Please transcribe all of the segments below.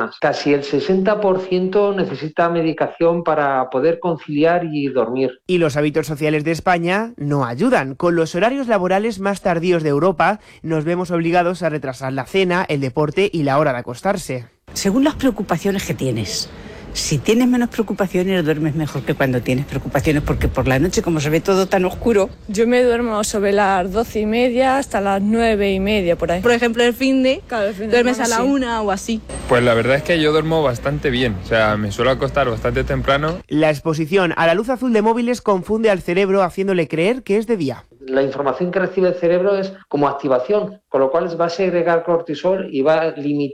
personas. Casi el 60% necesita medicación para poder conciliar y dormir. Y los hábitos sociales de España no ayudan. Con los horarios laborales más tardíos de Europa, nos vemos obligados a retrasar la cena, el deporte y la hora de acostarse. Según las preocupaciones que tienes. Si tienes menos preocupaciones, duermes mejor que cuando tienes preocupaciones, porque por la noche, como se ve todo tan oscuro... Yo me duermo sobre las 12:30 hasta las 9:30, por ahí. Por ejemplo, el fin de duermes a la 1 o así. Pues la verdad es que yo duermo bastante bien, o sea, me suelo acostar bastante temprano. La exposición a la luz azul de móviles confunde al cerebro haciéndole creer que es de día. La información que recibe el cerebro es como activación, con lo cual va a segregar cortisol y va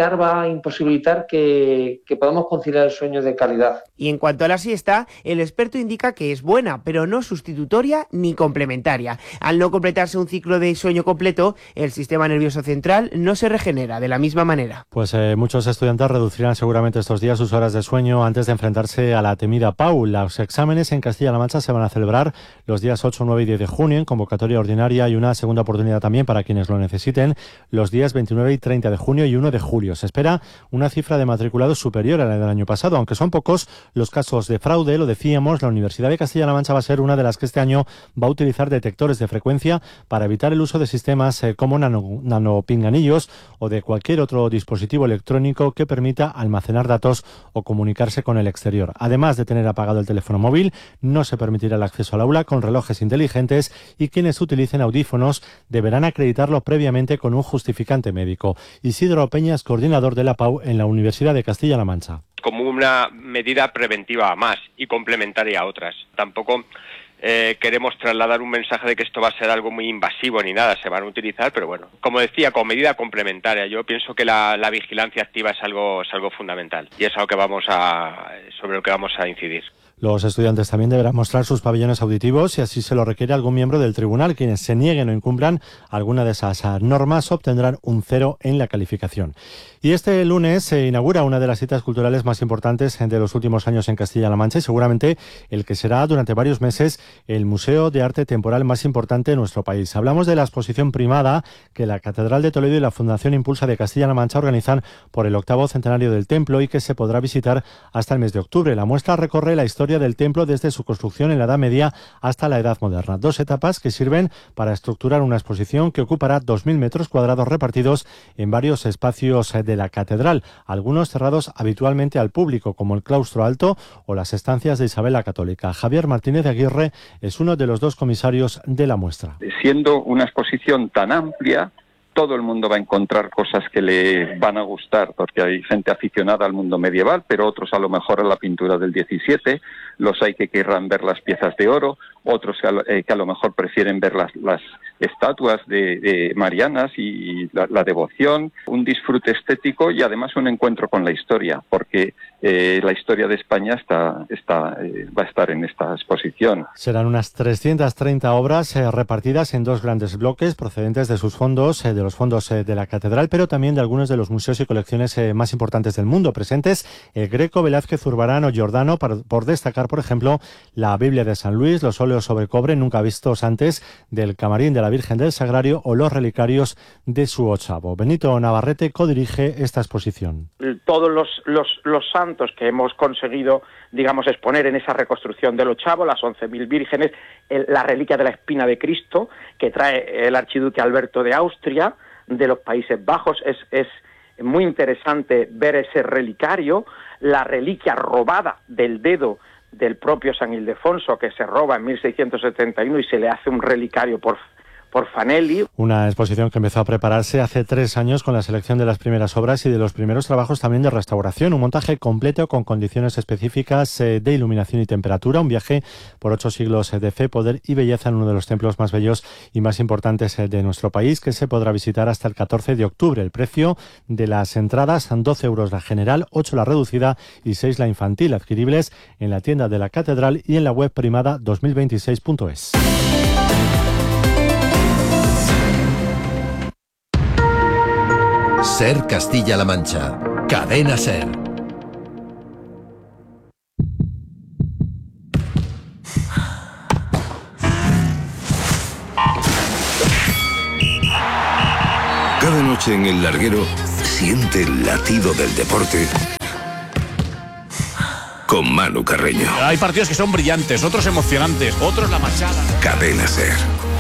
a imposibilitar que podamos conciliar el sueño de calidad. Y en cuanto a la siesta, el experto indica que es buena, pero no sustitutoria ni complementaria. Al no completarse un ciclo de sueño completo, el sistema nervioso central no se regenera de la misma manera. Pues muchos estudiantes reducirán seguramente estos días sus horas de sueño antes de enfrentarse a la temida PAU. Los exámenes en Castilla-La Mancha se van a celebrar los días 8, 9 y 10 de junio en convocatoria ordinaria y una segunda oportunidad también para quienes lo necesiten los días 29 y 30 de junio y 1 de julio. Se espera una cifra de matriculados superior a la del año pasado, aunque son pocos los casos de fraude. Lo decíamos, la Universidad de Castilla-La Mancha va a ser una de las que este año va a utilizar detectores de frecuencia para evitar el uso de sistemas como nanopinganillos o de cualquier otro dispositivo electrónico que permita almacenar datos o comunicarse con el exterior. Además de tener apagado el teléfono móvil, no se permitirá el acceso al aula con relojes inteligentes y quienes utilicen audífonos deberán acreditarlo previamente con un justificante médico. Isidro Peña es coordinador de la PAU en la Universidad de Castilla-La Mancha. Como una medida preventiva a más y complementaria a otras. Tampoco queremos trasladar un mensaje de que esto va a ser algo muy invasivo ni nada, se van a utilizar, pero bueno, como decía, como medida complementaria. Yo pienso que la vigilancia activa es algo fundamental y es algo sobre lo que vamos a incidir. Los estudiantes también deberán mostrar sus pabellones auditivos si así se lo requiere algún miembro del tribunal. Quienes se nieguen o incumplan alguna de esas normas obtendrán un 0 en la calificación. Y este lunes se inaugura una de las citas culturales más importantes de los últimos años en Castilla-La Mancha y seguramente el que será durante varios meses el Museo de Arte Temporal más importante de nuestro país. Hablamos de la exposición primada que la Catedral de Toledo y la Fundación Impulsa de Castilla-La Mancha organizan por el 8º centenario del templo y que se podrá visitar hasta el mes de octubre. La muestra recorre la historia del templo desde su construcción en la Edad Media hasta la Edad Moderna. 2 etapas que sirven para estructurar una exposición que ocupará 2.000 metros cuadrados repartidos en varios espacios de la catedral, algunos cerrados habitualmente al público, como el claustro alto o las estancias de Isabel la Católica. Javier Martínez de Aguirre es uno de los 2 comisarios de la muestra. Siendo una exposición tan amplia, todo el mundo va a encontrar cosas que le van a gustar, porque hay gente aficionada al mundo medieval, pero otros a lo mejor a la pintura del 17, los hay que querrán ver las piezas de oro, otros que a lo mejor prefieren ver las estatuas de marianas y la devoción, un disfrute estético y además un encuentro con la historia, porque la historia de España va a estar en esta exposición. Serán unas 330 obras repartidas en 2 grandes bloques procedentes de sus fondos, de los fondos de la catedral, pero también de algunos de los museos y colecciones más importantes del mundo. Presentes el Greco, Velázquez, Zurbarán o Giordano, por destacar, por ejemplo, la Biblia de San Luis, los óleos sobre cobre nunca vistos antes del Camarín de la Virgen del Sagrario o los relicarios de su ochavo. Benito Navarrete codirige esta exposición. Todos los santos que hemos conseguido, digamos, exponer en esa reconstrucción del ochavo, las 11.000 vírgenes, la reliquia de la espina de Cristo que trae el archiduque Alberto de Austria, de los Países Bajos, es muy interesante ver ese relicario, la reliquia robada del dedo del propio San Ildefonso, que se roba en 1671 y se le hace un relicario por Fanelli. Una exposición que empezó a prepararse hace 3 años con la selección de las primeras obras y de los primeros trabajos también de restauración. Un montaje completo con condiciones específicas de iluminación y temperatura. Un viaje por 8 siglos de fe, poder y belleza en uno de los templos más bellos y más importantes de nuestro país, que se podrá visitar hasta el 14 de octubre. El precio de las entradas, 12 euros la general, 8 la reducida y 6 la infantil, adquiribles en la tienda de la Catedral y en la web primada 2026.es. Ser Castilla-La Mancha. Cadena Ser. Cada noche en el larguero siente el latido del deporte con Manu Carreño. Hay partidos que son brillantes, otros emocionantes, otros la machada. Cadena SER.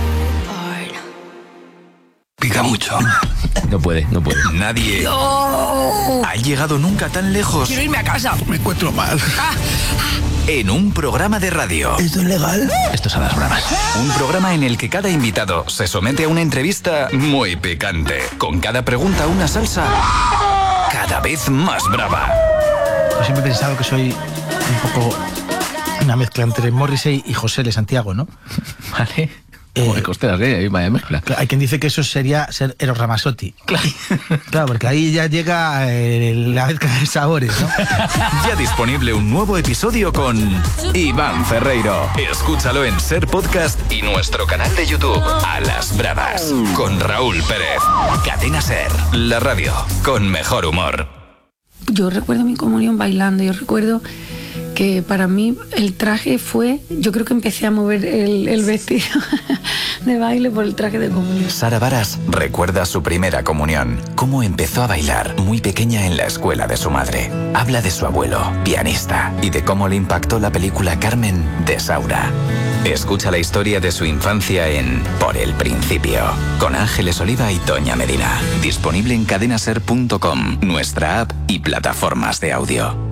Pica mucho. No puede. Nadie ha llegado nunca tan lejos. Quiero irme a casa. Me encuentro mal. En un programa de radio. ¿Esto es legal? Esto es a las bravas. Un programa en el que cada invitado se somete a una entrevista muy picante. Con cada pregunta una salsa cada vez más brava. Yo siempre he pensado que soy un poco una mezcla entre Morrissey y José de Santiago, ¿no? Vale. Joder, costeras, vaya mezcla. Hay quien dice que eso sería ser Eros Ramazzotti. Claro, porque ahí ya llega la mezcla de sabores, ¿no? Ya disponible un nuevo episodio con Iván Ferreiro. Escúchalo en SER Podcast y nuestro canal de YouTube, A las Bravas, con Raúl Pérez. Cadena SER, la radio con mejor humor. Yo recuerdo mi comunión bailando, yo recuerdo que para mí el traje fue, yo creo que empecé a mover el vestido de baile por el traje de comunión. Sara Varas recuerda su primera comunión, cómo empezó a bailar muy pequeña en la escuela de su madre. Habla de su abuelo, pianista, y de cómo le impactó la película Carmen de Saura. Escucha la historia de su infancia en Por el Principio, con Ángeles Oliva y Toña Medina. Disponible en cadenaser.com, nuestra app y plataformas de audio.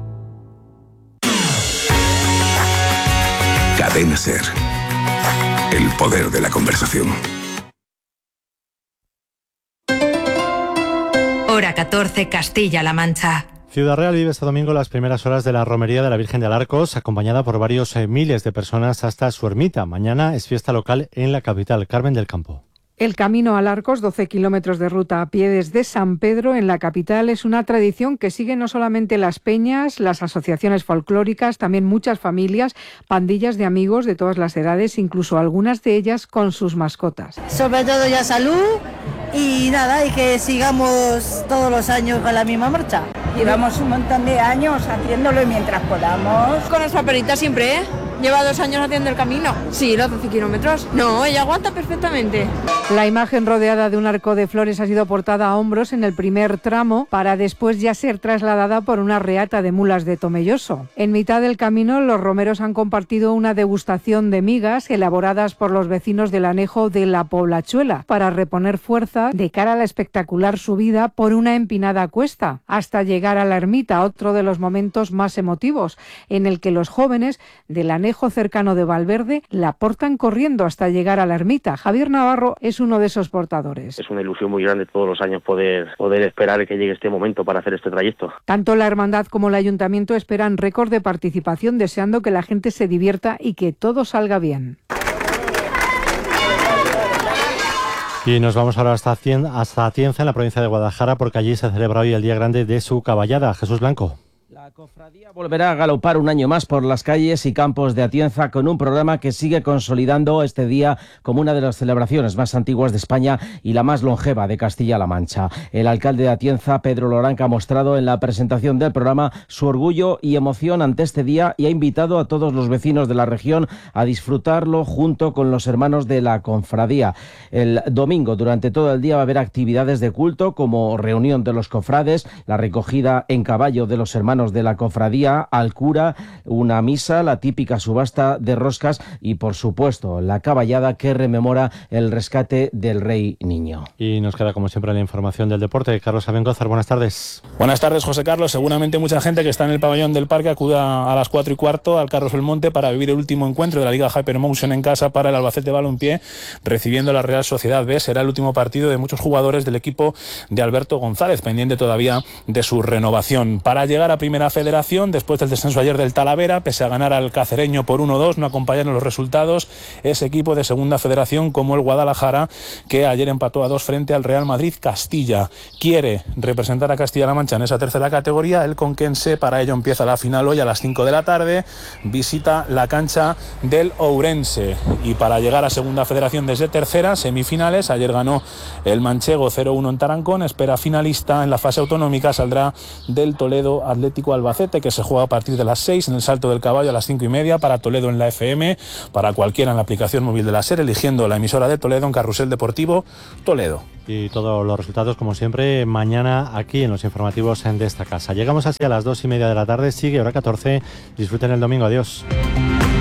Cadena SER. El poder de la conversación. Hora 14, Castilla-La Mancha. Ciudad Real vive este domingo las primeras horas de la romería de la Virgen de Alarcos, acompañada por varios miles de personas hasta su ermita. Mañana es fiesta local en la capital. Carmen del Campo. El camino a Alarcos, 12 kilómetros de ruta a pie desde San Pedro, en la capital, es una tradición que sigue no solamente las peñas, las asociaciones folclóricas, también muchas familias, pandillas de amigos de todas las edades, incluso algunas de ellas con sus mascotas. Sobre todo ya salud y nada, y que sigamos todos los años con la misma marcha. Llevamos un montón de años haciéndolo y mientras podamos. Con nuestra perrita siempre, ¿eh? Lleva 2 años haciendo el camino. Sí, los 12 kilómetros. No, ella aguanta perfectamente. La imagen rodeada de un arco de flores ha sido portada a hombros en el primer tramo para después ya ser trasladada por una reata de mulas de Tomelloso. En mitad del camino, los romeros han compartido una degustación de migas elaboradas por los vecinos del anejo de La Poblachuela para reponer fuerza de cara a la espectacular subida por una empinada cuesta hasta llegar a la ermita, otro de los momentos más emotivos, en el que los jóvenes del anejo cercano de Valverde la portan corriendo hasta llegar a la ermita. Javier Navarro es uno de esos portadores. Es una ilusión muy grande todos los años poder esperar que llegue este momento para hacer este trayecto. Tanto la hermandad como el ayuntamiento esperan récord de participación, deseando que la gente se divierta y que todo salga bien. Y nos vamos ahora hasta Atienza, en la provincia de Guadalajara, porque allí se celebra hoy el día grande de su caballada. Jesús Blanco. La cofradía volverá a galopar un año más por las calles y campos de Atienza con un programa que sigue consolidando este día como una de las celebraciones más antiguas de España y la más longeva de Castilla-La Mancha. El alcalde de Atienza, Pedro Loranca, ha mostrado en la presentación del programa su orgullo y emoción ante este día y ha invitado a todos los vecinos de la región a disfrutarlo junto con los hermanos de la cofradía. El domingo, durante todo el día, va a haber actividades de culto como reunión de los cofrades, la recogida en caballo de los hermanos de la cofradía, al cura, una misa, la típica subasta de roscas y, por supuesto, la caballada que rememora el rescate del Rey Niño. Y nos queda, como siempre, la información del deporte. Carlos Abengózar, buenas tardes. Buenas tardes, José Carlos. Seguramente mucha gente que está en el pabellón del parque acuda a las 4:15 al Carlos Belmonte para vivir el último encuentro de la Liga Hypermotion en casa para el Albacete Balompié, recibiendo a la Real Sociedad B. Será el último partido de muchos jugadores del equipo de Alberto González, pendiente todavía de su renovación. Para llegar a Primera Federación, después del descenso ayer del Talavera, pese a ganar al Cacereño por 1-2, no acompañaron los resultados ese equipo de Segunda Federación como el Guadalajara, que ayer empató a 2 frente al Real Madrid Castilla. Quiere representar a Castilla-La Mancha en esa tercera categoría, el conquense. Para ello empieza la final hoy a las 5 de la tarde, visita la cancha del Ourense. Y para llegar a Segunda Federación desde tercera, semifinales, ayer ganó el manchego 0-1 en Tarancón, espera finalista en la fase autonómica, saldrá del Toledo Atlético Albacete, que se juega a partir de las 6, en el Salto del Caballo a las 5:30, para Toledo en la FM, para cualquiera en la aplicación móvil de la SER, eligiendo la emisora de Toledo en Carrusel Deportivo Toledo. Y todos los resultados, como siempre, mañana aquí en los informativos de esta casa. Llegamos así a las 2:30 de la tarde, sigue hora 14. Disfruten el domingo, adiós.